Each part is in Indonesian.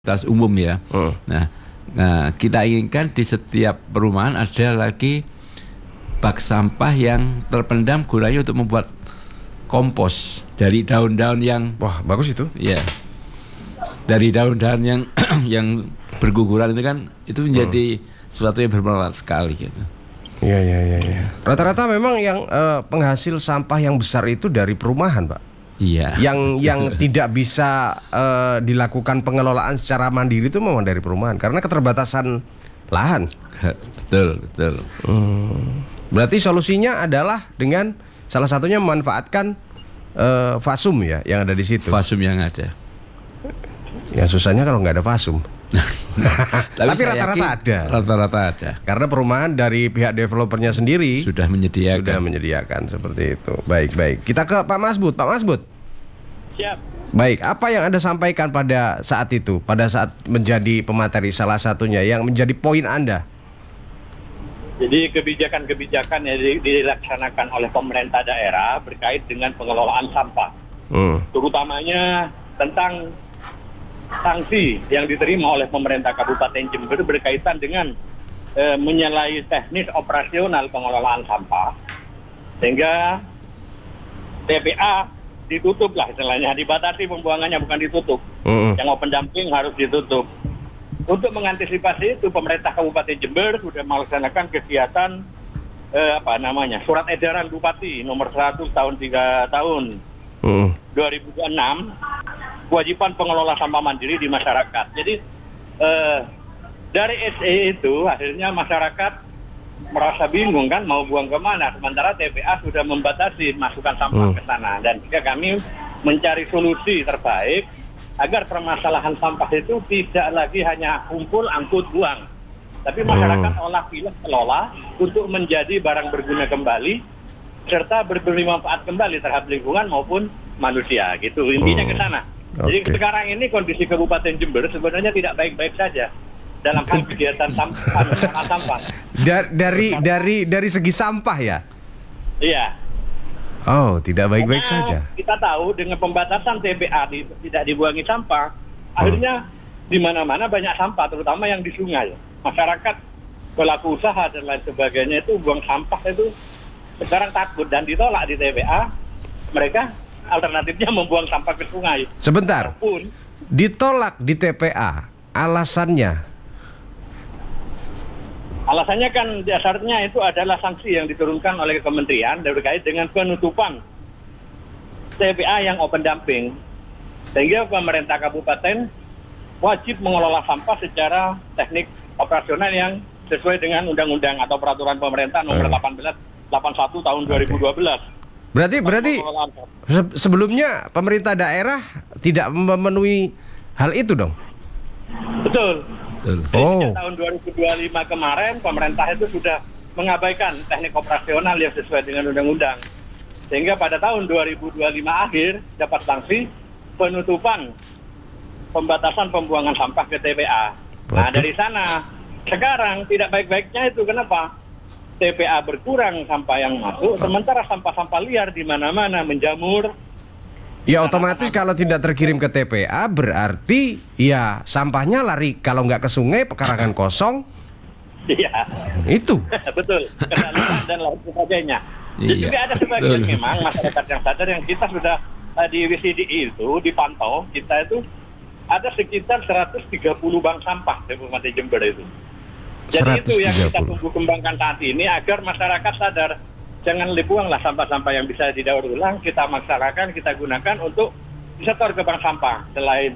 fasilitas umum ya. Nah, kita inginkan di setiap perumahan ada lagi bak sampah yang terpendam gunanya untuk membuat kompos dari daun-daun yang bagus itu. Ya. Dari daun-daun yang yang berguguran itu kan itu menjadi sesuatu yang bermanfaat sekali gitu. Iya. Rata-rata memang yang penghasil sampah yang besar itu dari perumahan, Pak. Iya. Yang tidak bisa dilakukan pengelolaan secara mandiri itu memang dari perumahan karena keterbatasan lahan. Betul. Berarti solusinya adalah dengan salah satunya memanfaatkan fasum ya yang ada di situ. Fasum yang ada. Ya susahnya kalau nggak ada fasum. Tapi rata-rata ada. Rata-rata ada. Karena perumahan dari pihak developernya sendiri sudah menyediakan seperti itu. Baik. Kita ke Pak Masbud. Pak Masbud. Siap. Baik, apa yang Anda sampaikan pada saat itu, pada saat menjadi pemateri salah satunya yang menjadi poin Anda? Jadi kebijakan-kebijakan yang dilaksanakan oleh pemerintah daerah berkait dengan pengelolaan sampah. Terutamanya tentang sanksi yang diterima oleh pemerintah Kabupaten Jember berkaitan dengan menyalahi teknis operasional pengelolaan sampah, sehingga TPA ditutup lah istilahnya, dibatasi pembuangannya bukan ditutup. Yang open dumping harus ditutup. Untuk mengantisipasi itu pemerintah Kabupaten Jember sudah melaksanakan kegiatan surat edaran Bupati nomor 100 tahun 2006 kewajiban pengelola sampah mandiri di masyarakat. Jadi dari SE itu akhirnya masyarakat merasa bingung kan mau buang kemana, sementara TPA sudah membatasi masukan sampah ke sana. Dan jika kami mencari solusi terbaik agar permasalahan sampah itu tidak lagi hanya kumpul angkut buang, tapi masyarakat olah pilah kelola untuk menjadi barang berguna kembali serta berberi manfaat kembali terhadap lingkungan maupun manusia gitu. Intinya ke sana. Jadi sekarang ini kondisi Kabupaten Jember sebenarnya tidak baik-baik saja dalam hal kegiatan sampah. Dari segi sampah ya? Iya. Oh, tidak baik-baik saja. Kita tahu dengan pembatasan TPA tidak dibuangi sampah, akhirnya di mana-mana banyak sampah, terutama yang di sungai. Masyarakat, pelaku usaha dan lain sebagainya itu buang sampah itu sekarang takut dan ditolak di TPA. Mereka alternatifnya membuang sampah ke sungai. Sebentar. Ditolak di TPA, alasannya? Alasannya kan dasarnya itu adalah sanksi yang diturunkan oleh kementerian terkait dengan penutupan TPA yang open dumping. Sehingga pemerintah kabupaten wajib mengelola sampah secara teknik operasional yang sesuai dengan undang-undang atau peraturan pemerintah nomor 1881 tahun 2012. Berarti sebelumnya pemerintah daerah tidak memenuhi hal itu dong? Betul. Oh. Tahun 2025 kemarin pemerintah itu sudah mengabaikan teknik operasional yang sesuai dengan undang-undang. Sehingga pada tahun 2025 akhir dapat sanksi penutupan pembatasan pembuangan sampah ke TPA. Nah, dari sana sekarang tidak baik-baiknya itu kenapa? TPA berkurang sampah yang masuk, sementara sampah-sampah liar di mana-mana menjamur. Ya otomatis kalau tidak terkirim ke TPA berarti ya sampahnya lari kalau nggak ke sungai, pekarangan kosong. Iya. Itu. Betul. Kesalahan dan lain sebagainya. Dan juga ada sebagian memang masyarakat yang sadar yang kita sudah di WCDI itu dipantau, kita itu ada sekitar 130 bank sampah di Kabupaten Jember itu. Jadi 130. Itu yang kita tunggu kembangkan saat ini agar masyarakat sadar. Jangan dibuanglah sampah-sampah yang bisa didaur ulang, kita masyarakat kita gunakan untuk disetor ke bank sampah. Selain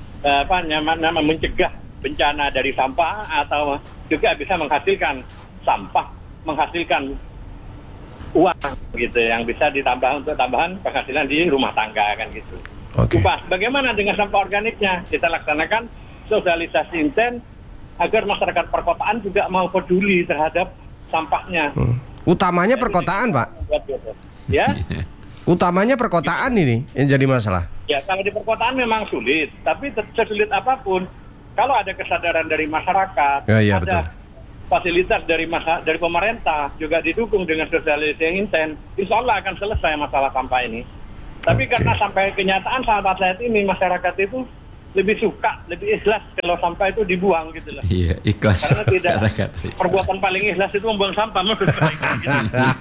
mencegah bencana dari sampah atau juga bisa menghasilkan sampah, menghasilkan uang gitu yang bisa ditambah untuk tambahan penghasilan di rumah tangga kan gitu. Bagaimana dengan sampah organiknya? Kita laksanakan sosialisasi intens agar masyarakat perkotaan juga mau peduli terhadap sampahnya. Utamanya perkotaan, Pak. Ya. Utamanya perkotaan ini yang jadi masalah. Ya, kalau di perkotaan memang sulit, tapi sesulit apapun, kalau ada kesadaran dari masyarakat, ada betul. Fasilitas dari pemerintah juga didukung dengan sosialisasi yang intens, insya Allah akan selesai masalah sampah ini. Tapi karena sampai kenyataan saat ini masyarakat itu lebih suka, lebih ikhlas kalau sampah itu dibuang gitu loh. Iya, ikhlas. Karena tidak Kata-kata. perbuatan paling ikhlas itu membuang sampah menurut saya. Gitu.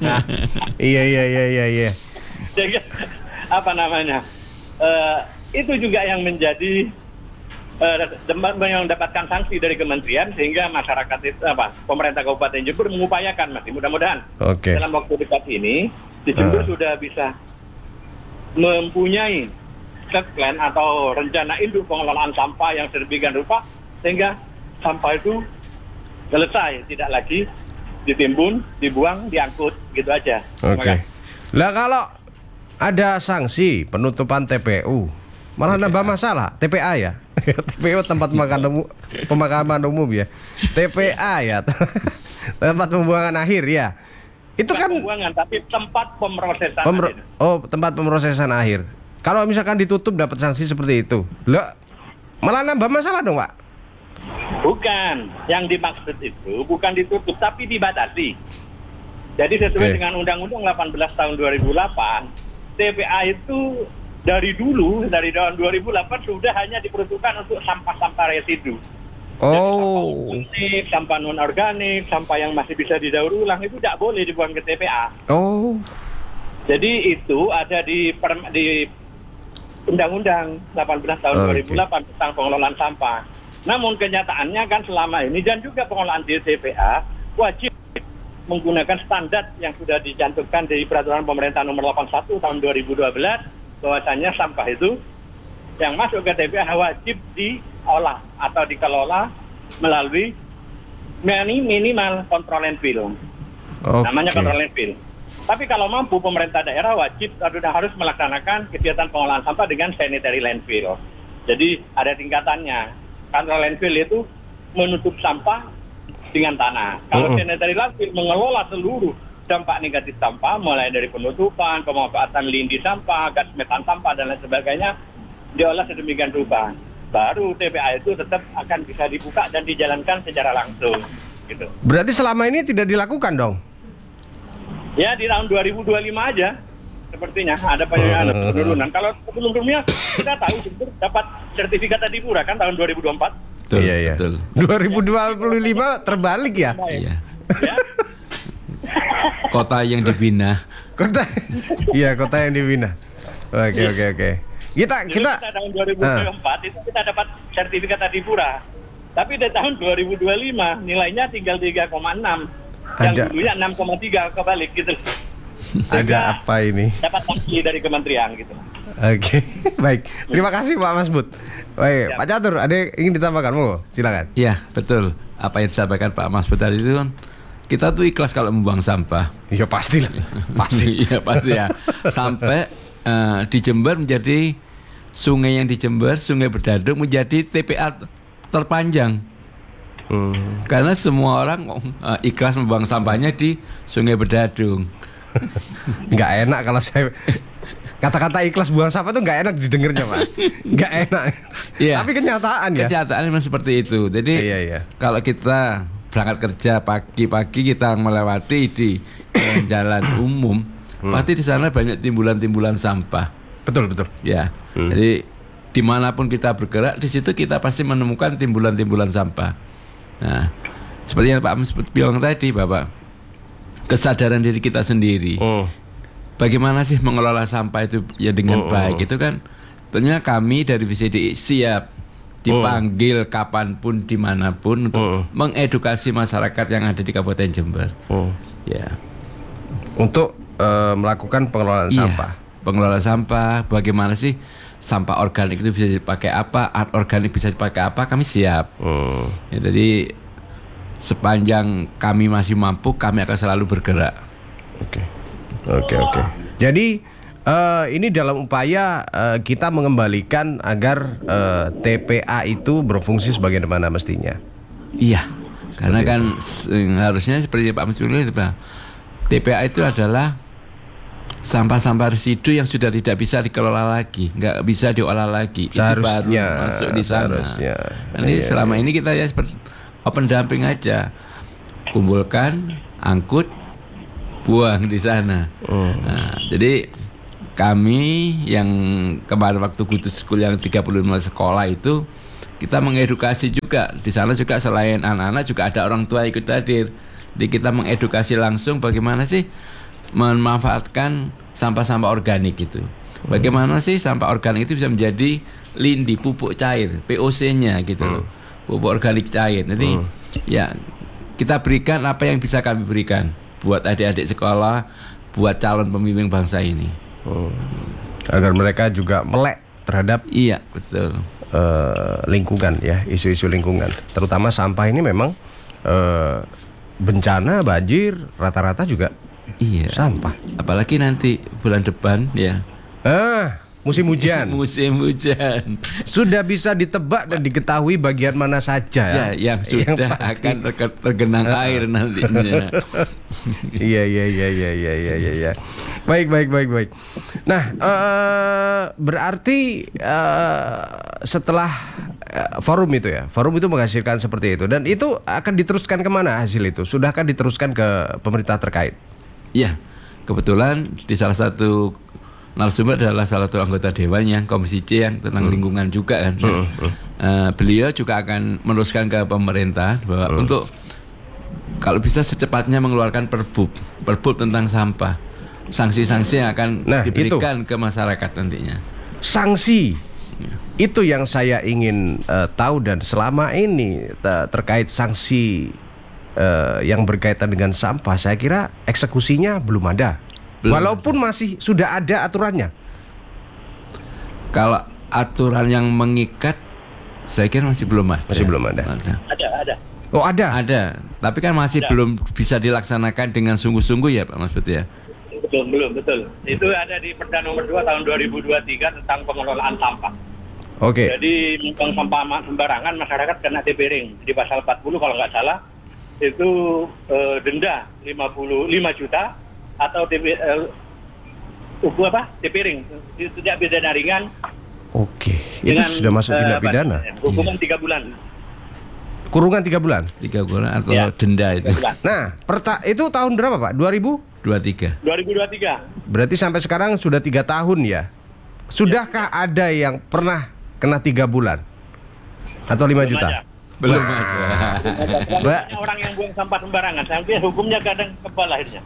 Iya. Jadi apa namanya? Itu juga yang menjadi yang mendapatkan sanksi dari kementerian, sehingga masyarakat itu pemerintah Kabupaten Jember mengupayakan, Mas, mudah-mudahan dalam waktu dekat ini di Jember sudah bisa mempunyai set plan atau rencana induk pengelolaan sampah yang sedemikian rupa sehingga sampah itu selesai, tidak lagi ditimbun, dibuang, diangkut gitu aja. Oke. Lah kalau ada sanksi penutupan TPU malah nambah masalah. TPA ya. TPU tempat pemakaman umum ya. TPA ya. Tempat pembuangan akhir ya. Itu kan pembuangan tapi tempat pemrosesan. Tempat pemrosesan akhir. Kalau misalkan ditutup dapat sanksi seperti itu. Lah malah nambah masalah dong, Pak. Bukan. Yang dimaksud itu bukan ditutup tapi dibatasi. Jadi sesuai dengan Undang-Undang 18 tahun 2008, TPA itu dari tahun 2008 sudah hanya diperuntukkan untuk sampah-sampah residu. Jadi sampah non-organik, sampah yang masih bisa didaur ulang itu tidak boleh dibuang ke TPA. Jadi itu ada di Undang-Undang 18 tahun 2008 tentang pengelolaan sampah. Namun kenyataannya kan selama ini dan juga pengelolaan di TPA wajib menggunakan standar yang sudah dicantumkan di Peraturan Pemerintah Nomor 81 tahun 2012, bahwasanya sampah itu yang masuk ke TPA wajib diolah atau dikelola melalui minimal kontrol landfill. Namanya kontrol landfill. Tapi kalau mampu pemerintah daerah wajib harus melaksanakan kegiatan pengolahan sampah dengan sanitary landfill. Jadi ada tingkatannya. Kontrol landfill itu menutup sampah dengan tanah. Kalau sanitary landfill mengelola seluruh dampak negatif sampah, mulai dari penutupan, pemanfaatan lindi sampah, gas metan sampah dan lain sebagainya, diolah sedemikian rupa. Baru TPA itu tetap akan bisa dibuka dan dijalankan secara langsung. Gitu. Berarti selama ini tidak dilakukan dong? Ya di tahun 2025 aja, sepertinya ada penurunan. Kalau sebelumnya kita tahu dapat sertifikat Adipura kan tahun 2024. Iya. Betul. 2025 terbalik ya? Iya. Kota yang dibina. Kota yang dibina. Oke. Kita tahun 2024 itu kita dapat sertifikat Adipura. Tapi di tahun 2025 nilainya tinggal 3,6. Yang dulunya 6,3 kebalik gitu. Ada apa ini? Dapat sanksi dari kementerian gitu. Oke. Baik. Terima kasih Pak Masbud. Baik, Pak Catur, ada yang ingin ditambahkan? Silakan. Iya, betul. Apa yang disampaikan Pak Masbud tadi itu kan kita tuh ikhlas kalau membuang sampah. Iya pastilah. Pasti. Iya pasti ya. Sampai di Jember menjadi sungai yang di Jember, Sungai Bedadung menjadi TPA terpanjang. Karena semua orang ikhlas membuang sampahnya di Sungai Bedadung. Nggak enak kalau saya kata-kata ikhlas buang sampah tuh nggak enak didengarnya, Mas. Nggak enak. Iya. Tapi kenyataan ya. Kenyataan memang seperti itu. Jadi kalau kita berangkat kerja pagi-pagi kita melewati di jalan umum, pasti di sana banyak timbulan-timbulan sampah. Betul. Ya. Jadi dimanapun kita bergerak, di situ kita pasti menemukan timbulan-timbulan sampah. Nah, seperti yang Pak Masbud bilang tadi, Bapak, kesadaran diri kita sendiri. Bagaimana sih mengelola sampah itu ya dengan baik? Itu kan tentunya kami dari VCDI siap dipanggil kapanpun dimanapun untuk mengedukasi masyarakat yang ada di Kabupaten Jember. Ya. Untuk melakukan pengelolaan sampah. Pengelola sampah, bagaimana sih sampah organik itu bisa dipakai apa, anorganik bisa dipakai apa, kami siap. Ya, jadi sepanjang kami masih mampu, kami akan selalu bergerak. Oke. Jadi ini dalam upaya kita mengembalikan agar TPA itu berfungsi sebagaimana mestinya. Iya, karena kan harusnya seperti Pak Masbud bilang, TPA itu adalah sampah-sampah residu yang sudah tidak bisa dikelola lagi, nggak bisa diolah lagi. Seharusnya, itu baru masuk di sana. Ini selama ini kita ya seperti open dumping aja, kumpulkan, angkut, buang di sana. Nah, jadi kami yang kemarin waktu Kudus School yang 35 sekolah itu kita mengedukasi juga. Di sana juga selain anak-anak juga ada orang tua ikut hadir. Jadi kita mengedukasi langsung bagaimana sih memanfaatkan sampah-sampah organik itu. Bagaimana sih sampah organik itu bisa menjadi lindi, pupuk cair, POC-nya gitu loh. Pupuk organik cair. Jadi ya kita berikan apa yang bisa kami berikan buat adik-adik sekolah, buat calon pemimpin bangsa ini. Agar mereka juga melek terhadap Iya, betul. Lingkungan ya, isu-isu lingkungan. Terutama sampah ini memang bencana banjir rata-rata juga Iya. sampah. Apalagi nanti bulan depan ya. Musim hujan. Musim hujan. Sudah bisa ditebak dan diketahui bagian mana saja Ya, yang sudah pasti. akan tergenang air nantinya. Iya. Baik. Nah, berarti setelah forum itu menghasilkan seperti itu, dan itu akan diteruskan kemana hasil itu? Sudahkah diteruskan ke pemerintah terkait? Ya, kebetulan di salah satu narasumber adalah salah satu anggota dewan yang Komisi C yang tentang lingkungan juga kan. Beliau juga akan meneruskan ke pemerintah bahwa untuk kalau bisa secepatnya mengeluarkan perbup tentang sampah, sanksi-sanksi yang akan diberikan ke masyarakat nantinya. Sanksi itu yang saya ingin tahu, dan selama ini terkait sanksi yang berkaitan dengan sampah, saya kira eksekusinya belum ada. Walaupun masih sudah ada aturannya. Kalau aturan yang mengikat, saya kira masih belum ada. Masih belum ada. Ada. Oh, ada. Ada, tapi kan masih belum bisa dilaksanakan dengan sungguh-sungguh ya Pak Mas Putih ya. Betul. Itu ada di Perda nomor 2 tahun 2023 tentang pengelolaan sampah. Oke. Jadi buang sampah sembarangan masyarakat kena TP-ring. Di pasal 40 kalau nggak salah itu denda 5 juta atau TP-ring. Itu tidak pidana ringan. Oke. Itu sudah masuk tindak pidana. Hukuman 3 bulan. Kurungan 3 bulan. 3 bulan atau Ya, denda itu. 3 bulan. Nah, itu tahun berapa Pak? 23. 2023. Berarti sampai sekarang sudah 3 tahun ya. Sudahkah ada yang pernah kena 3 bulan? Atau 5 juta? Belum ada. Mbak. Orang yang buang sampah sembarangan, sampai hukumnya kadang kebal akhirnya.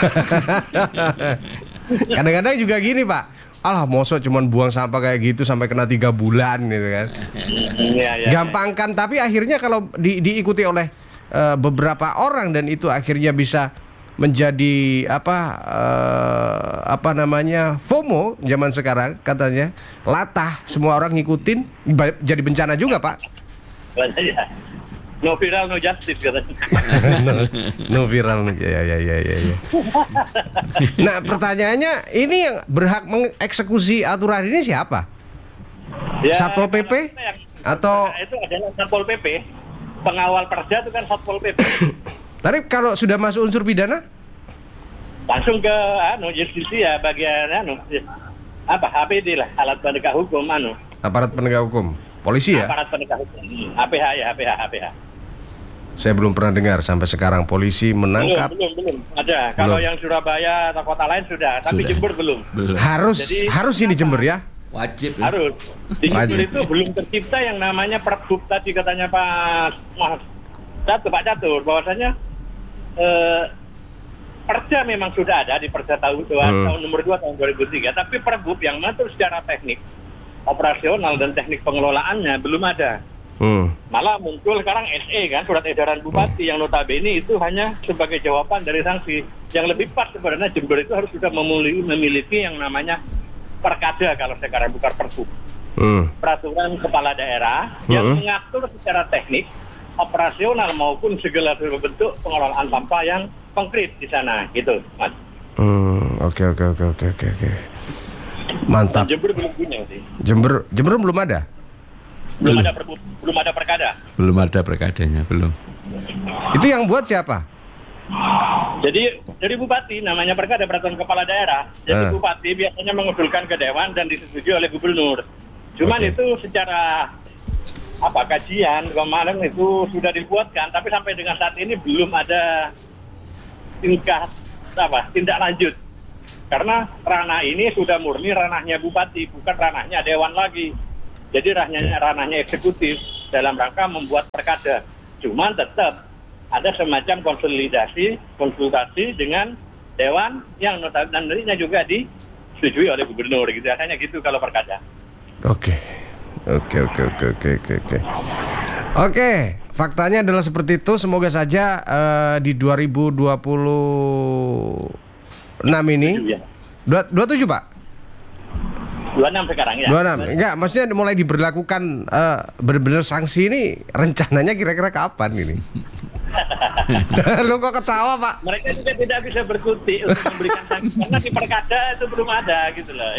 Kadang-kadang juga gini Pak, alah mosok cuman buang sampah kayak gitu sampai kena 3 bulan gitu kan. Gampang kan, tapi akhirnya kalau diikuti oleh beberapa orang, dan itu akhirnya bisa menjadi apa namanya FOMO zaman sekarang katanya, latah semua orang ngikutin, jadi bencana juga Pak. No viral, no justice katanya. No viral, ya. Nah, pertanyaannya, ini yang berhak mengeksekusi aturan ini siapa? Satpol PP atau itu adalah Satpol PP. Pengawal perda itu kan Satpol PP. Tapi kalau sudah masuk unsur pidana, langsung ke justisia bagian HPD lah, alat penegak hukum aparat penegak hukum, polisi ya? Aparat penegak hukum. APH. Saya belum pernah dengar sampai sekarang polisi menangkap. Belum ada. Kalau yang Surabaya atau kota lain sudah, tapi Jember belum. Harus ini Jember ya? Wajib. Harus. Di Jember itu belum tercipta yang namanya perbup tadi katanya Pak Catur, bahwasanya perda memang sudah ada di Perda tahun nomor 2 tahun 2003, tapi perbup yang mengatur secara teknik, operasional dan teknik pengelolaannya belum ada. Malah muncul sekarang SE kan, surat edaran bupati yang notabene itu hanya sebagai jawaban dari sanksi. Yang lebih pas sebenarnya Jember itu harus sudah memiliki yang namanya perkada kalau sekarang bukan perbup. Peraturan kepala daerah yang mengatur secara teknik, operasional maupun segala bentuk pengelolaan sampah yang konkret di sana gitu, Mas. Oke. Mantap. Jember belum punya sih. Jember belum ada. Belum ada perkada. Belum ada perkadanya, belum. Itu yang buat siapa? Jadi dari bupati, namanya perkada peraturan kepala daerah. Jadi bupati biasanya mengusulkan ke dewan dan disetujui oleh gubernur. Cuman itu secara kajian kemarin itu sudah dibuatkan, tapi sampai dengan saat ini belum ada tindak lanjut. Karena ranah ini sudah murni ranahnya bupati, bukan ranahnya dewan lagi. Jadi ranahnya eksekutif dalam rangka membuat perkada. Cuman tetap ada semacam konsultasi dengan dewan yang nantinya juga disetujui oleh gubernur gitu. Rasanya gitu kalau perkada. Oke, faktanya adalah seperti itu. Semoga saja di 2026 ini 27 Pak? 26 sekarang ya. 26. Enggak, maksudnya mulai diberlakukan benar-benar sanksi ini rencananya kira-kira kapan ini? Lu kok ketawa Pak? Mereka juga tidak bisa berkutik untuk memberikan sanksi karena di perkada itu belum ada gitu loh.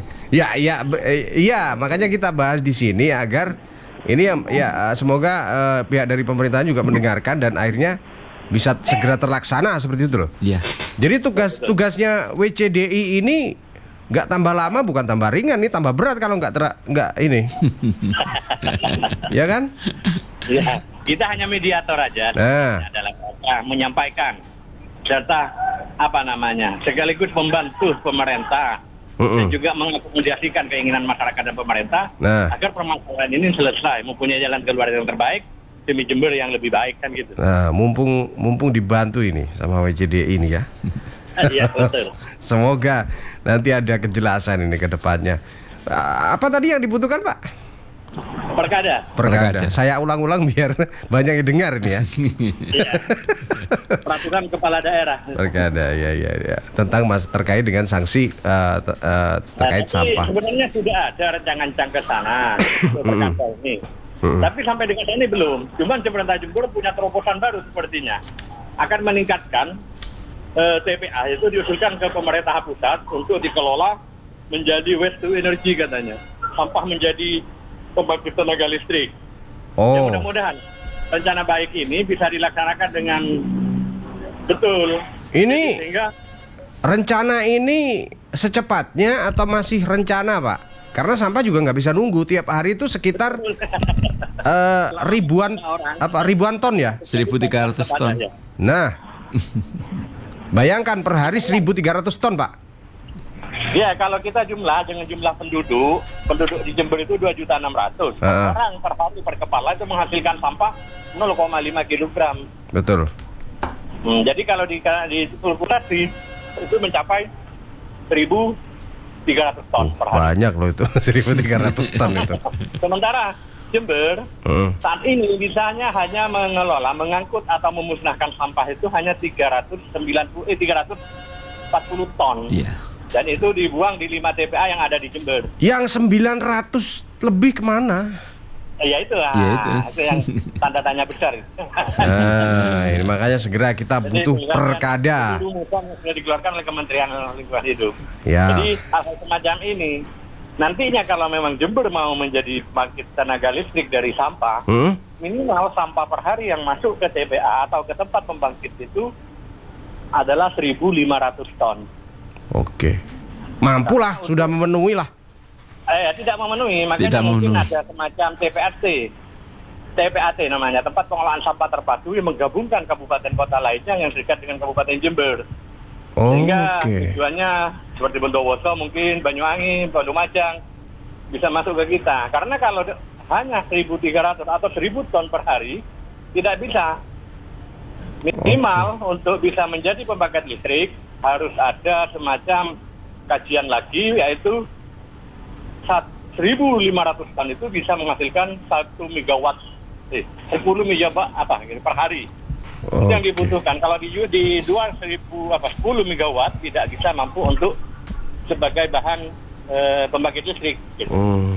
Iya, makanya kita bahas di sini agar ini semoga pihak dari pemerintahan juga mendengarkan dan akhirnya bisa segera terlaksana seperti itu loh. Iya. Jadi tugasnya WCDI ini nggak tambah lama, bukan tambah ringan, nih tambah berat kalau nggak ini. Ya kan? Iya. Kita hanya mediator aja. Dalam menyampaikan serta sekaligus membantu pemerintah dan juga mengakomodasikan keinginan masyarakat dan pemerintah agar permasalahan ini selesai, mempunyai jalan keluar yang terbaik demi Jember yang lebih baik kan gitu. Nah, mumpung dibantu ini sama WCDI ini ya. Iya, betul. Semoga nanti ada kejelasan ini ke depannya. Apa tadi yang dibutuhkan, Pak? Perkada. Saya ulang-ulang biar banyak yang dengar ini ya. Iya. Peraturan kepala daerah. Perkada, ya. Tentang terkait dengan sanksi terkait sampah. Sebenarnya sudah ada rancangan ke sana untuk perkada ini. Tapi sampai dengan ini belum. Cuman pemerintah Jember punya terobosan baru sepertinya. Akan meningkatkan TPA itu diusulkan ke pemerintah pusat untuk dikelola menjadi waste to energy katanya. Sampah menjadi pembangkit tenaga listrik. Ya, mudah-mudahan rencana baik ini bisa dilaksanakan dengan betul. Ini sehingga rencana ini secepatnya atau masih rencana, Pak? Karena sampah juga nggak bisa nunggu, tiap hari itu sekitar ribuan ton ya? 1.300 ton. Nah, bayangkan per hari 1.300 ton, Pak. Ya, kalau kita dengan jumlah penduduk di Jember itu 2.600.000. Orang per hari per kepala itu menghasilkan sampah 0,5 kg. Betul. Jadi kalau dikalkulasi itu mencapai 1.300 ton per hari. Banyak loh itu, 1.300 ton itu. Sementara Jember saat ini bisanya hanya mengangkut atau memusnahkan sampah itu hanya 340 ton. Iya. Dan itu dibuang di 5 TPA yang ada di Jember. Yang 900 lebih kemana? Ya itu yang tanda tanya besar. Ini makanya segera kita butuh perkada. Sudah dikeluarkan oleh Kementerian Lingkungan Hidup. Ya. Jadi hal semacam ini nantinya kalau memang Jember mau menjadi pembangkit tenaga listrik dari sampah, minimal sampah per hari yang masuk ke TPA atau ke tempat pembangkit itu adalah 1.500 ton. Oke, mampulah, sudah memenuhi lah. Tidak memenuhi, makanya mungkin ada semacam TPAT namanya, tempat pengelolaan sampah terpadu yang menggabungkan kabupaten kota lainnya yang dekat dengan Kabupaten Jember. Sehingga tujuannya seperti Bondowoso mungkin, Banyuwangi, Lumajang bisa masuk ke kita. Karena kalau hanya 1.300 atau 1.000 ton per hari tidak bisa. Minimal untuk bisa menjadi pembangkit listrik harus ada semacam kajian lagi, yaitu 1.500 ton itu bisa menghasilkan 10 megawatt per hari. Itu yang dibutuhkan. Kalau di 10 megawatt tidak bisa mampu untuk sebagai bahan pembangkit listrik. Gitu.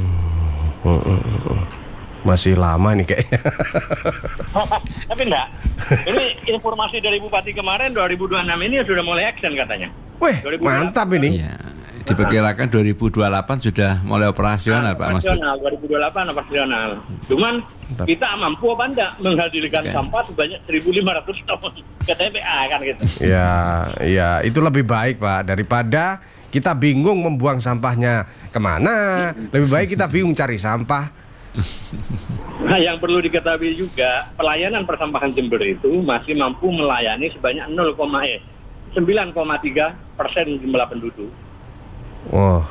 Masih lama nih kayaknya. Tapi enggak. Ini informasi dari Bupati kemarin 2026 ini sudah mulai action katanya. Wih, mantap ini. Iya. Diperkirakan 2028 sudah mulai operasional, Pak Mas. 2028 operasional. Cuman kita mampu apa enggak menghasilkan sampah sebanyak 1.500 ton ke TPA kan gitu. Ya, itu lebih baik, Pak, daripada kita bingung membuang sampahnya kemana. Lebih baik kita bingung cari sampah. Nah, yang perlu diketahui juga, pelayanan persampahan Jember itu masih mampu melayani sebanyak 9,3% jumlah penduduk. Wah.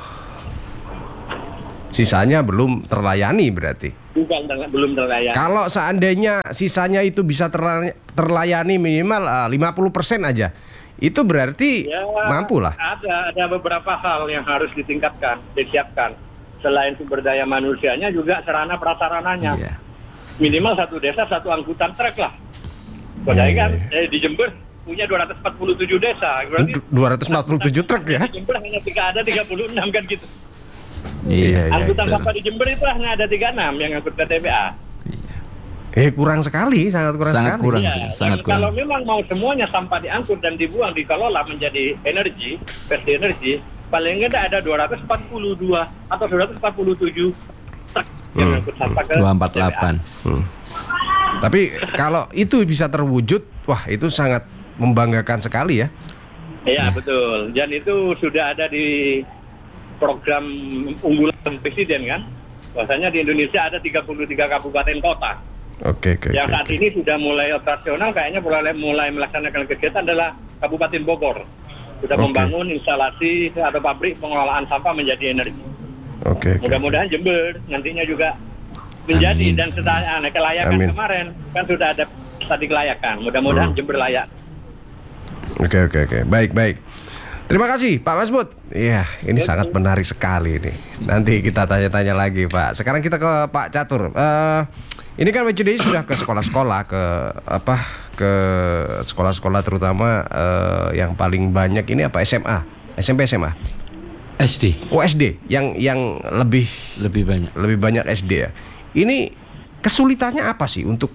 Sisanya belum terlayani berarti. Belum terlayani. Kalau seandainya sisanya itu bisa terlayani minimal 50% aja, itu berarti mampu lah. Ada beberapa hal yang harus disiapkan. Selain sumber daya manusianya juga sarana prasarananya. Iya. Minimal satu desa satu angkutan truk lah. Padahal kan di Jember punya 247 desa. Berarti 247 truk ya? Di Jember hanya ada 36 kan gitu. Iya. Angkutan Betul. sampah di Jember itu hanya ada 36 yang ngangkut ke TPA. Kurang sekali, sangat kurang Sangat sekali. kurang. Iya, Sangat dan kalau kurang. memang mau semuanya sampah diangkut dan dibuang dikelola menjadi energi, versi energi, paling nggak ada 242 atau 247 truk yang ngangkut sampah ke 248. Tapi kalau itu bisa terwujud, wah itu sangat membanggakan sekali ya. Iya betul, dan itu sudah ada di program unggulan Presiden kan. Bahwasanya di Indonesia ada 33 kabupaten kota. Oke. Yang saat ini sudah mulai operasional, kayaknya mulai melaksanakan kegiatan adalah Kabupaten Bogor. Sudah membangun instalasi atau pabrik pengelolaan sampah menjadi energi. Oke. Mudah-mudahan Jember nantinya juga menjadi. Amin. Dan setelah kelayakan Amin. kemarin kan sudah ada studi kelayakan. Mudah-mudahan Jember layak. Oke. Baik. Terima kasih Pak Masmud. Iya, ini sangat menarik sekali ini. Nanti kita tanya-tanya lagi Pak. Sekarang kita ke Pak Catur. Ini kan WCDI sudah ke sekolah-sekolah, ke sekolah-sekolah terutama yang paling banyak ini apa SMA, SMP, SMA, SD oh SD, yang lebih banyak. lebih banyak SD ya. Ini kesulitannya apa sih untuk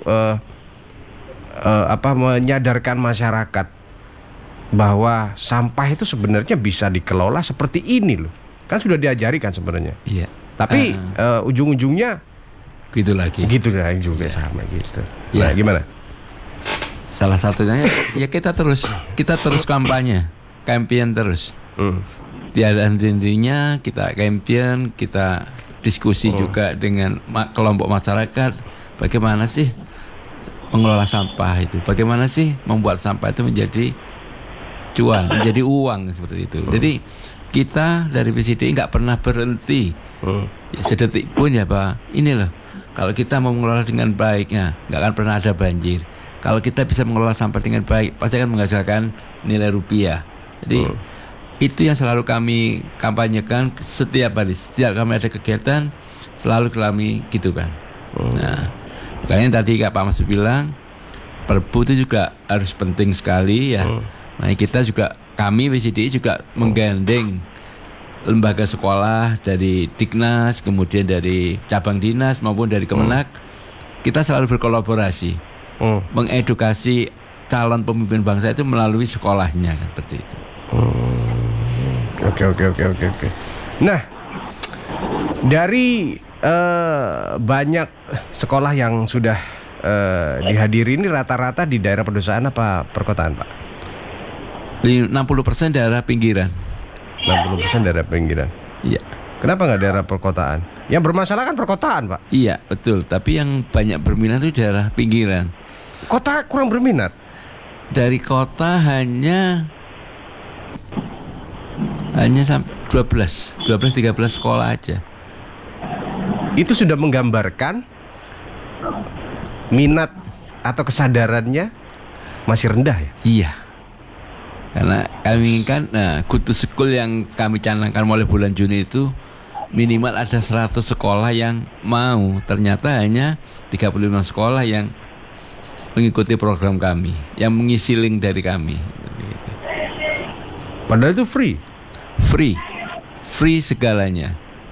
menyadarkan masyarakat bahwa sampah itu sebenarnya bisa dikelola seperti ini loh. Kan sudah diajari kan sebenarnya. Iya. Tapi ujung-ujungnya Gitu lagi. gitu lah juga sama gitu. Iya. Nah, gimana? Salah satunya ya kita terus kampanye terus. Tiada henti-hentinya kita campaign, kita diskusi juga dengan kelompok masyarakat. Bagaimana sih mengelola sampah itu? Bagaimana sih membuat sampah itu menjadi cuan, menjadi uang seperti itu. Jadi kita dari VCD nggak pernah berhenti ya, sedetik pun ya Pak. Ini loh, kalau kita mau mengelola dengan baiknya nggak akan pernah ada banjir. Kalau kita bisa mengelola sampah dengan baik, pasti akan menghasilkan nilai rupiah. Jadi itu yang selalu kami kampanyekan setiap hari. Setiap kami ada kegiatan, selalu kami gitu kan. Nah, makanya tadi Pak Mas bilang, Perpu itu juga harus penting sekali ya. Nah, kita juga, kami WCDI juga menggandeng lembaga sekolah dari Diknas, kemudian dari cabang dinas maupun dari Kemenak. Kita selalu berkolaborasi, mengedukasi calon pemimpin bangsa itu melalui sekolahnya kan, seperti itu. Oke. Nah, dari banyak sekolah yang sudah dihadiri ini rata-rata di daerah pedesaan apa perkotaan, Pak? 60% daerah pinggiran. 60% daerah pinggiran. Iya. Kenapa nggak daerah perkotaan? Yang bermasalah kan perkotaan, Pak. Iya, betul. Tapi yang banyak berminat itu daerah pinggiran. Kota kurang berminat. Dari kota hanya sampai 12-13 sekolah aja. Itu sudah menggambarkan minat atau kesadarannya masih rendah ya? Iya. Karena kami inginkan Good to School yang kami canangkan mulai bulan Juni itu minimal ada 100 sekolah yang mau. Ternyata hanya 35 sekolah yang mengikuti program kami, yang mengisi link dari kami. Padahal itu free. Free segalanya.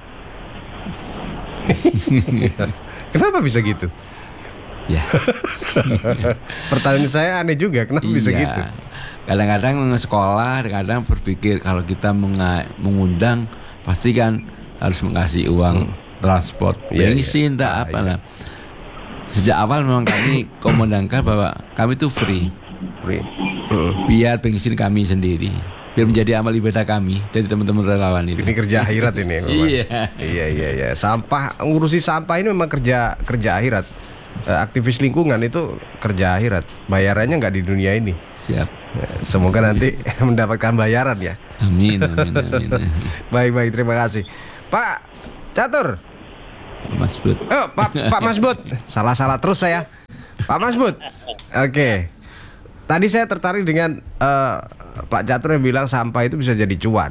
Kenapa bisa gitu? Ya. Pertanyaan saya aneh juga, kenapa bisa gitu? Kadang-kadang sekolah, kadang berpikir kalau kita mengundang pasti kan harus mengasih uang transport, bensin, tak apa lah. Sejak awal memang kami komandangkan bahwa kami itu free. Biar bensin kami sendiri, biar menjadi amal ibadah kami dari teman-teman relawan itu. Ini kerja akhirat ini. Iya. Iya. Ngurusi sampah ini memang kerja akhirat. aktivis lingkungan itu kerja akhirat. Bayarannya nggak di dunia ini. Siap. Semoga nanti mendapatkan bayaran ya. Amin, amin, amin. Baik, terima kasih. Pak Catur. Mas Bud. Oh, Pak Mas Bud. Salah terus saya. Pak Mas Bud. Oke. Tadi saya tertarik dengan Pak Catur yang bilang sampah itu bisa jadi cuan.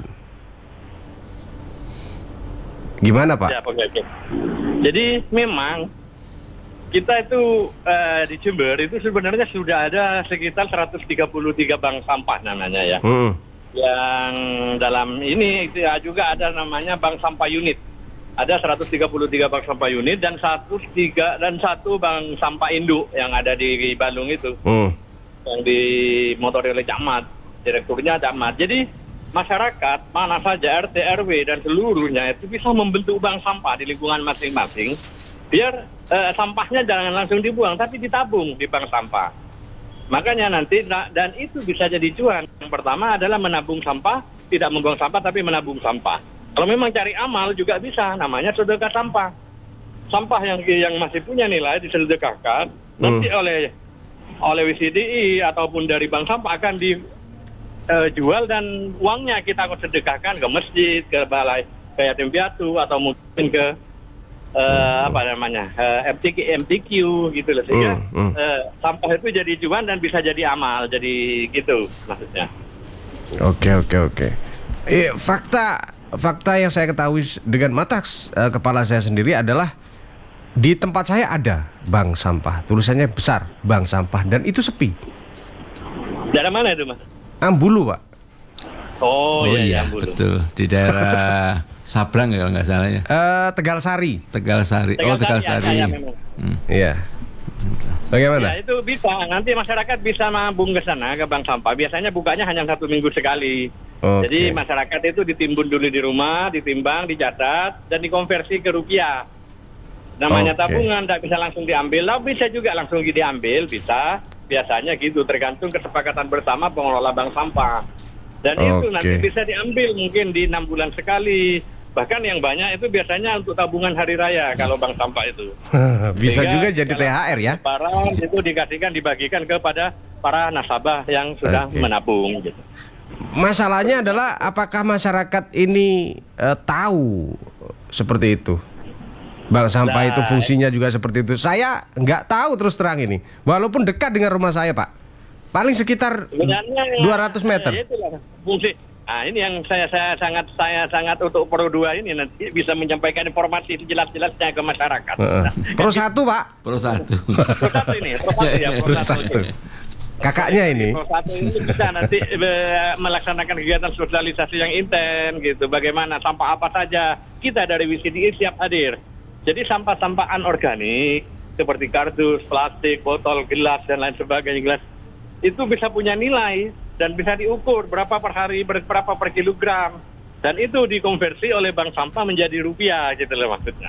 Gimana Pak? Ya, oke. Jadi memang kita itu di Jember itu sebenarnya sudah ada sekitar 133 bank sampah namanya ya. Yang dalam ini juga ada namanya bank sampah unit. Ada 133 bank sampah unit dan satu bank sampah induk yang ada di Bandung itu. Yang dimotori oleh camat, direkturnya camat. Jadi masyarakat mana saja RT RW dan seluruhnya itu bisa membentuk bank sampah di lingkungan masing-masing biar sampahnya jangan langsung dibuang tapi ditabung di bank sampah. Makanya nanti dan itu bisa jadi cuan. Yang pertama adalah menabung sampah, tidak membuang sampah tapi menabung sampah. Kalau memang cari amal juga bisa, namanya sedekah sampah. Sampah yang masih punya nilai disedekahkan nanti oleh WCDI ataupun dari bank sampah akan dijual dan uangnya kita akan sedekahkan ke masjid, ke balai yatim piatu atau mungkin ke MTQ gitu loh sehingga sampah itu jadi cuan dan bisa jadi amal, jadi gitu maksudnya. Oke. Fakta yang saya ketahui dengan mata kepala saya sendiri adalah di tempat saya ada bank sampah, tulisannya besar bank sampah dan itu sepi. Daerah mana itu Mas? Ambulu Pak. Oh iya betul di daerah Sabrang ya kalau nggak salah ya. Tegal Sari. Oh Tegal Sari. Iya. Bagaimana? Ya itu bisa. Nanti masyarakat bisa nabung ke sana ke bank sampah. Biasanya bukanya hanya 1 minggu sekali. Jadi masyarakat itu ditimbun dulu di rumah, ditimbang, dicatat dan dikonversi ke rupiah. Namanya tabungan tidak bisa langsung diambil. Bisa juga langsung diambil, bisa. Biasanya gitu tergantung kesepakatan bersama pengelola bank sampah. Dan itu nanti bisa diambil mungkin di 6 bulan sekali. Bahkan yang banyak itu biasanya untuk tabungan hari raya kalau bank sampah itu. Bisa juga jadi THR ya. Lebaran itu dibagikan kepada para nasabah yang sudah menabung gitu. Masalahnya adalah apakah masyarakat ini tahu seperti itu? Bank sampah itu fungsinya juga seperti itu. Saya nggak tahu terus terang ini. Walaupun dekat dengan rumah saya Pak. Paling sekitar 200 meter. Ya itulah fungsi. Nah ini yang saya sangat untuk Pro 2 ini nanti bisa menyampaikan informasi sejelas-jelasnya ke masyarakat. Pro 1 Pak. Pro 1 ini. Pro 1. Kakaknya ini. Pro 1 ini bisa nanti melaksanakan kegiatan sosialisasi yang intens gitu. Bagaimana sampah apa saja kita dari WCDI siap hadir. Jadi sampah-sampah anorganik seperti kardus, plastik, botol, gelas dan lain sebagainya gelas itu bisa punya nilai dan bisa diukur berapa per hari, berapa per kilogram dan itu dikonversi oleh bank sampah menjadi rupiah gitu loh maksudnya.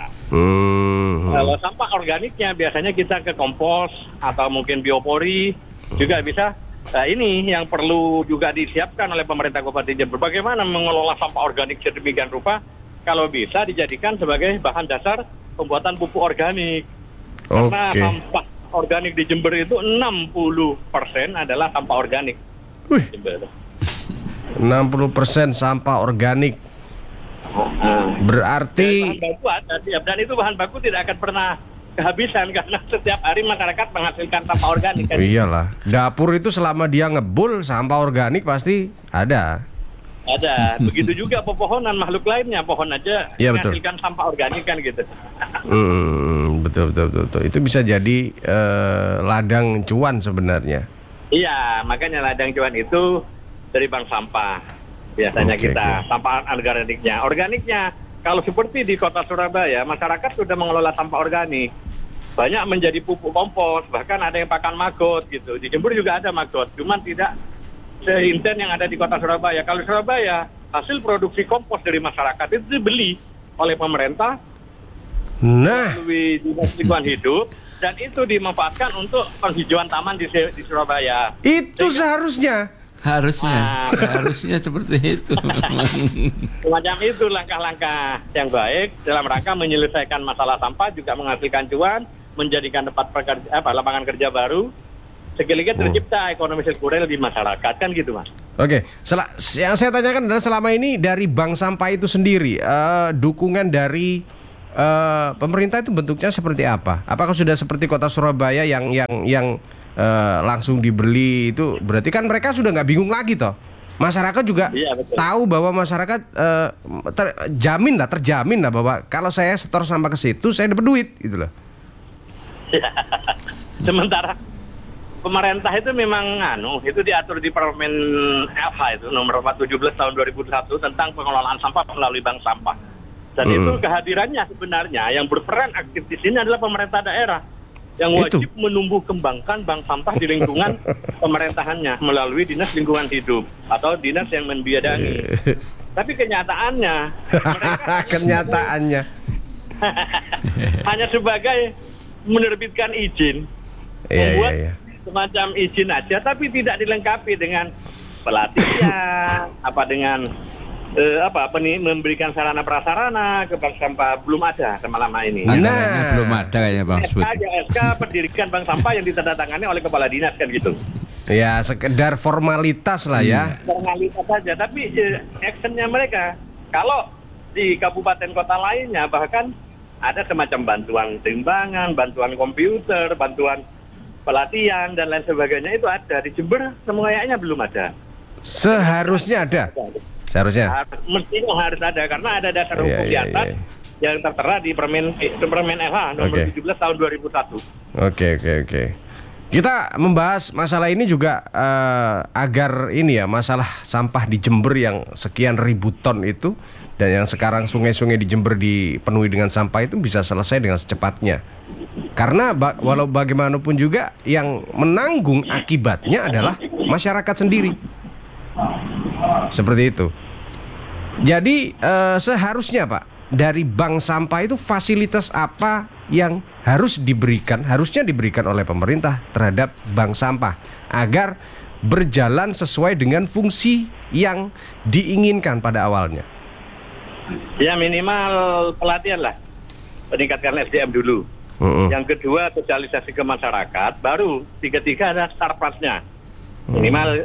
Kalau sampah organiknya biasanya kita ke kompos atau mungkin biopori juga bisa. Nah ini yang perlu juga disiapkan oleh pemerintah Kabupaten Jember. Bagaimana mengelola sampah organik sedemikian rupa kalau bisa dijadikan sebagai bahan dasar pembuatan pupuk organik. Karena sampah organik di Jember itu 60% adalah sampah organik. 60% sampah organik. Berarti bahan baku ada dan itu bahan baku tidak akan pernah kehabisan karena setiap hari masyarakat menghasilkan sampah organik kan. Iyalah, dapur itu selama dia ngebul sampah organik pasti ada. Ada, begitu juga pepohonan makhluk lainnya, pohon aja menghasilkan sampah organik kan gitu. Betul. Itu bisa jadi ladang cuan sebenarnya. Iya, makanya ladang cuan itu dari bank sampah. Biasanya sampah organiknya. Organiknya, kalau seperti di kota Surabaya, masyarakat sudah mengelola sampah organik. Banyak menjadi pupuk kompos, bahkan ada yang pakan maggot gitu. Di Jember juga ada maggot, cuman tidak seinten yang ada di kota Surabaya. Kalau Surabaya, hasil produksi kompos dari masyarakat itu dibeli oleh pemerintah melalui dinas lingkungan hidup dan itu dimanfaatkan untuk penghijauan taman di Surabaya. Itu seharusnya harusnya seperti itu. Semacam itu langkah-langkah yang baik dalam rangka menyelesaikan masalah sampah juga menghasilkan cuan menjadikan lapangan kerja baru, sekaligus tercipta ekonomi sirkuler di masyarakat, kan gitu Mas. Oke, yang saya tanyakan adalah selama ini dari bank sampah itu sendiri, dukungan dari pemerintah itu bentuknya seperti apa? Apakah sudah seperti kota Surabaya yang langsung dibeli itu? Berarti kan mereka sudah nggak bingung lagi toh. Masyarakat juga tahu bahwa masyarakat terjamin lah bahwa kalau saya setor sampah ke situ saya dapat duit gitu loh. Sementara pemerintah itu memang itu diatur di Permen LH itu nomor 417 tahun 2001 tentang pengelolaan sampah melalui bank sampah. Dan itu kehadirannya sebenarnya yang berperan aktif di sini adalah pemerintah daerah yang wajib menumbuh kembangkan bank sampah di lingkungan pemerintahannya melalui Dinas Lingkungan Hidup atau dinas yang membiadangi. Tapi kenyataannya hanya sebagai menerbitkan izin, membuat semacam izin aja, tapi tidak dilengkapi dengan pelatihan, memberikan sarana prasarana ke bank sampah, belum ada lama ini. Belum ada kayaknya Bang. SK pendirikan bank sampah yang ditandatangani oleh kepala dinas kan gitu. Ya sekedar formalitas lah ya. Formalitas saja, tapi actionnya mereka. Kalau di kabupaten kota lainnya bahkan ada semacam bantuan timbangan, bantuan komputer, bantuan pelatihan dan lain sebagainya itu ada. Di Jember semuanya belum ada. Seharusnya ada. Mestinya harus ada karena ada dasar hukum di atas yang tertera di Permen LH nomor 17 tahun 2001. Oke. Kita membahas masalah ini juga agar masalah sampah di Jember yang sekian ribu ton itu dan yang sekarang sungai-sungai di Jember dipenuhi dengan sampah itu bisa selesai dengan secepatnya. Karena walau bagaimanapun juga yang menanggung akibatnya adalah masyarakat sendiri. Seperti itu. Jadi seharusnya Pak, dari bank sampah itu fasilitas apa yang harusnya diberikan oleh pemerintah terhadap bank sampah agar berjalan sesuai dengan fungsi yang diinginkan pada awalnya? Ya minimal pelatihan lah, meningkatkan SDM dulu. Yang kedua sosialisasi ke masyarakat, baru tiga ada startpasnya. Minimal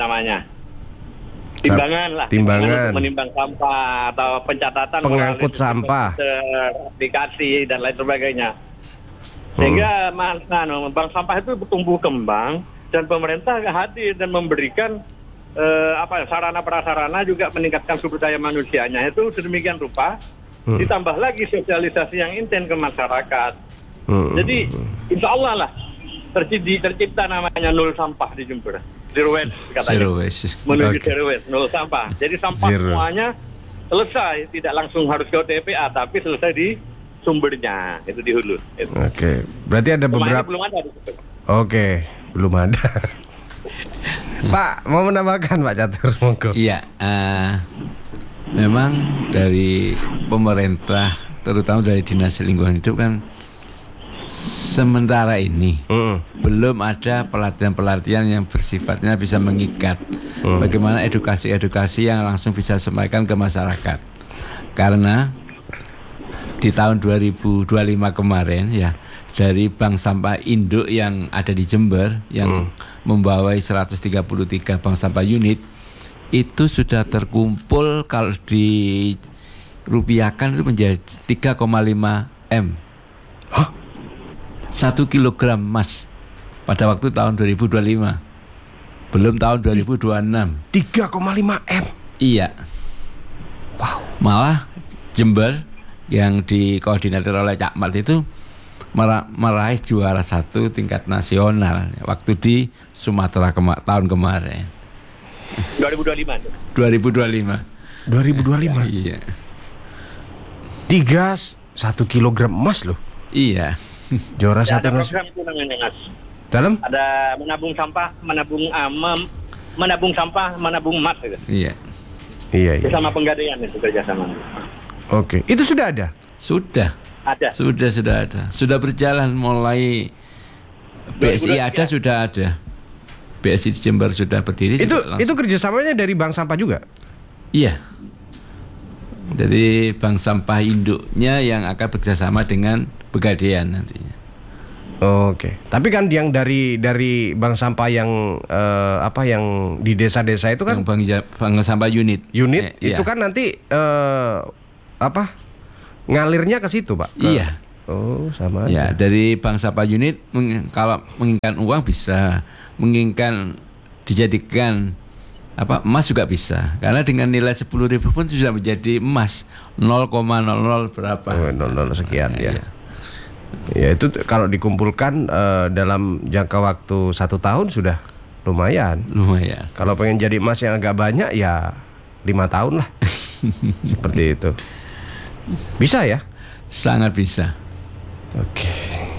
timbangan untuk menimbang sampah atau pencatatan pengangkut sampah, aplikasi dan lain sebagainya. Sehingga bank sampah itu bertumbuh kembang dan pemerintah hadir dan memberikan sarana prasarana juga meningkatkan sumber daya manusianya itu sedemikian rupa. Ditambah lagi sosialisasi yang intens ke masyarakat. Jadi insya Allah lah tercipta namanya nol sampah di Jember. Zero waste katanya. Menuju zero waste, nol sampah. Jadi sampah semuanya selesai, tidak langsung harus ke TPA, tapi selesai di sumbernya, itu di hulu. Oke. Berarti ada beberapa. Belum ada di situ. Oke, belum ada. Pak, mau menambahkan Pak Catur, monggo. Iya, memang dari pemerintah, terutama dari Dinas Lingkungan Hidup kan sementara ini belum ada pelatihan-pelatihan yang bersifatnya bisa mengikat. Bagaimana edukasi-edukasi yang langsung bisa disampaikan ke masyarakat. Karena di tahun 2025 kemarin ya, dari bank sampah induk yang ada di Jember yang membawai 133 bank sampah unit itu sudah terkumpul, kalau dirupiahkan itu menjadi 3,5 M. 1 kilogram emas pada waktu tahun 2025. Belum tahun 2026. 3,5 M. Iya. Wow. Malah Jember yang dikoordinator oleh Cak Mat itu meraih juara 1 tingkat nasional waktu di Sumatera tahun kemarin. 2025. 2025. Iya. 1 kilogram emas loh. Iya. Juara ya, 1 ada program itu namanya Mas. Dalam? Ada menabung sampah, menabung sampah, menabung emas gitu. Iya. Bersama Penggadaian itu kerjasama. Oke, itu sudah ada? Sudah. Ada. Sudah ada. Sudah berjalan mulai BSI ada, sudah ada. BSI di Jember sudah berdiri. Itu kerjasamanya dari bank sampah juga? Iya. Jadi bank sampah induknya yang akan bekerjasama dengan Pegadaian nantinya. Oke. Tapi kan yang dari bank sampah yang yang di desa-desa itu kan bank sampah unit itu kan nanti ngalirnya ke situ, Pak. Iya. Oh, sama ya, aja. dari bank sampah unit kalau menginginkan uang bisa, menginginkan dijadikan emas juga bisa. Karena dengan nilai 10.000 pun sudah menjadi emas 0,00 berapa. 00 sekian ya. Ya itu kalau dikumpulkan dalam jangka waktu 1 tahun sudah lumayan. Kalau pengen jadi emas yang agak banyak ya 5 tahun lah. Seperti itu. Bisa ya? Sangat bisa. Oke.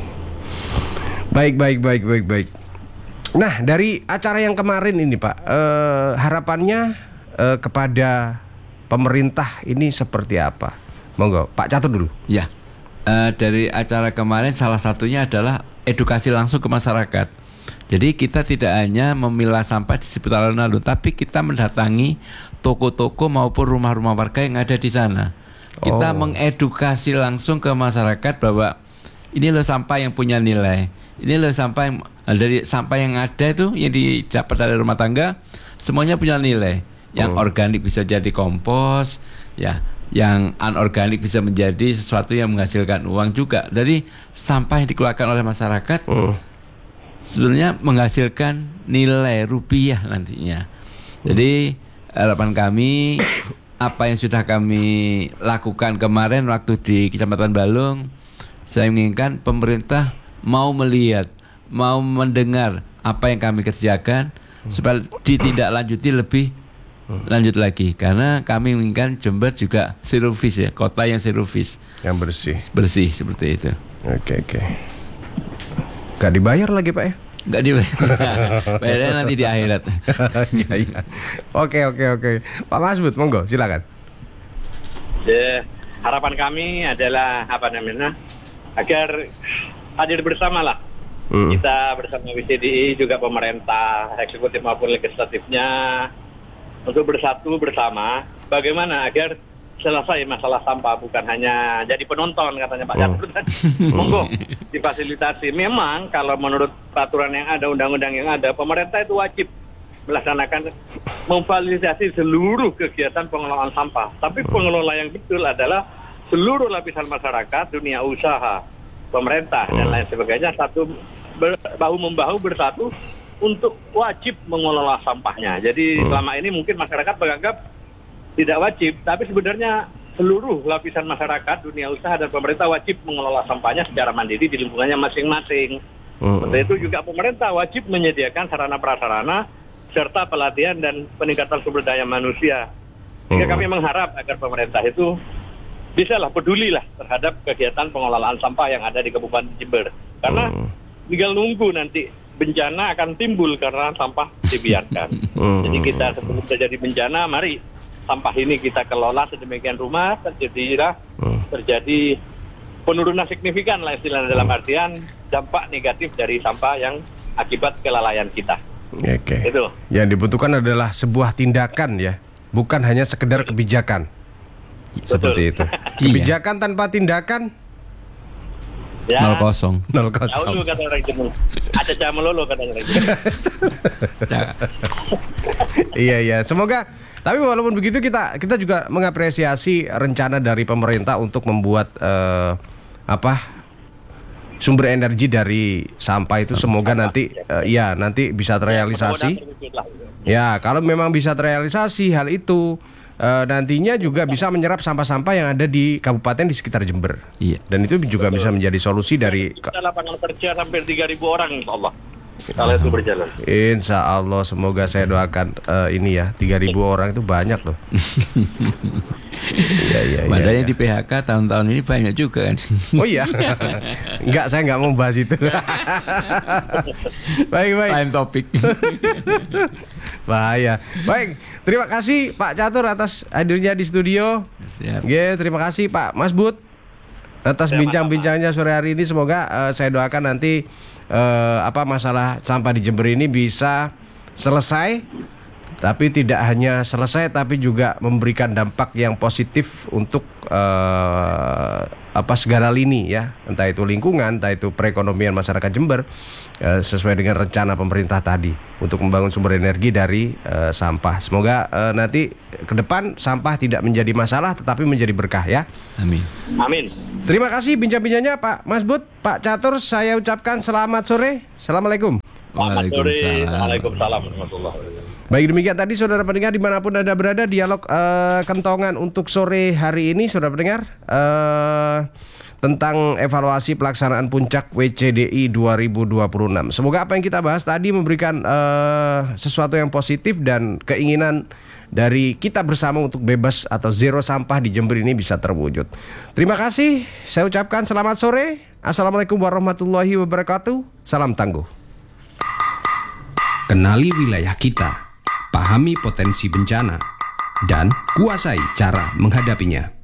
Baik. Nah, dari acara yang kemarin ini, Pak, harapannya kepada pemerintah ini seperti apa? Monggo, Pak Catur dulu. Ya. Dari acara kemarin salah satunya adalah edukasi langsung ke masyarakat. Jadi kita tidak hanya memilah sampah di sekitar alun-alun, tapi kita mendatangi toko-toko maupun rumah-rumah warga yang ada di sana. Kita mengedukasi langsung ke masyarakat bahwa ini loh sampah yang punya nilai. Ini loh sampah yang dari sampah yang ada itu yang didapat dari rumah tangga semuanya punya nilai. Yang organik bisa jadi kompos, ya. Yang anorganik bisa menjadi sesuatu yang menghasilkan uang juga. Jadi sampah yang dikeluarkan oleh masyarakat sebenarnya menghasilkan nilai rupiah nantinya. Jadi harapan kami apa yang sudah kami lakukan kemarin waktu di Kecamatan Balung, saya menginginkan pemerintah mau melihat, mau mendengar apa yang kami kerjakan supaya ditindaklanjuti lebih lanjut lagi, karena kami menginginkan Jember juga zero waste ya, kota yang zero waste, yang bersih seperti itu. Oke. Gak dibayar lagi, Pak ya? Gak dibayar. Bayarnya nanti di akhirat. Iya. Oke. Pak Masbud, monggo silakan. Harapan kami adalah agar hadir bersama lah. Kita bersama WCDI juga pemerintah eksekutif maupun legislatifnya untuk bersatu bersama bagaimana agar selesai masalah sampah, bukan hanya jadi penonton katanya Pak Catur tadi. Monggo difasilitasi. Memang kalau menurut peraturan yang ada, undang-undang yang ada, pemerintah itu wajib melaksanakan memfasilitasi seluruh kegiatan pengelolaan sampah. Tapi pengelola yang betul adalah seluruh lapisan masyarakat, dunia usaha, pemerintah dan lain sebagainya, satu bahu-membahu bersatu untuk wajib mengelola sampahnya. Jadi selama ini mungkin masyarakat menganggap tidak wajib, tapi sebenarnya seluruh lapisan masyarakat, dunia usaha dan pemerintah wajib mengelola sampahnya secara mandiri di lingkungannya masing-masing. Seperti itu juga pemerintah wajib menyediakan sarana prasarana serta pelatihan dan peningkatan sumber daya manusia. Sehingga kami mengharap agar pemerintah itu bisalah pedulilah terhadap kegiatan pengelolaan sampah yang ada di Kabupaten Jember. Karena tinggal nunggu nanti bencana akan timbul karena sampah dibiarkan. Jadi kita sebelum terjadi bencana, mari sampah ini kita kelola sedemikian rupa terjadi penurunan signifikan lah istilahnya, dalam artian dampak negatif dari sampah yang akibat kelalaian kita. Oke. Itu. Yang dibutuhkan adalah sebuah tindakan ya, bukan hanya sekedar kebijakan. Seperti itu. Kebijakan tanpa tindakan 0-0. Tahu lu kata orang Jember. Ada jamelolo kata orang Jember. Iya. Semoga. Tapi walaupun begitu kita juga mengapresiasi rencana dari pemerintah untuk membuat sumber energi dari sampah itu. Semoga nanti nanti bisa terrealisasi. Ya, kalau memang bisa terrealisasi hal itu, nantinya juga bisa menyerap sampah-sampah yang ada di kabupaten di sekitar Jember. Iya. Dan itu juga bisa menjadi solusi dari lapangan kerja sampai 3.000 orang, insyaallah. Kalau itu berjalan. Insya Allah, semoga saya doakan 3.000 orang itu banyak loh. Iya. Makanya di PHK tahun-tahun ini banyak juga kan. Oh iya. Saya nggak mau bahas itu. Baik. Time topic. Bahaya. Baik, terima kasih Pak Catur atas hadirnya di studio. Siap. Terima kasih Pak Masbud atas bincang-bincangnya sore hari ini. Semoga saya doakan nanti masalah sampah di Jember ini bisa selesai Tapi tidak hanya selesai, tapi juga memberikan dampak yang positif untuk segala lini ya, entah itu lingkungan, entah itu perekonomian masyarakat Jember, sesuai dengan rencana pemerintah tadi untuk membangun sumber energi dari sampah. Semoga nanti ke depan sampah tidak menjadi masalah, tetapi menjadi berkah ya. Amin. Amin. Terima kasih bincang-bincangnya Pak Masbud, Pak Catur. Saya ucapkan selamat sore. Assalamualaikum. Waalaikumsalam warahmatullahi wabarakatuh. Baik, demikian tadi saudara pendengar dimanapun Anda berada, dialog kentongan untuk sore hari ini saudara pendengar tentang evaluasi pelaksanaan puncak WCDI 2026. Semoga apa yang kita bahas tadi memberikan sesuatu yang positif dan keinginan dari kita bersama untuk bebas atau zero sampah di Jember ini bisa terwujud. Terima kasih, saya ucapkan selamat sore. Assalamualaikum warahmatullahi wabarakatuh. Salam tangguh. Kenali wilayah kita, pahami potensi bencana, dan kuasai cara menghadapinya.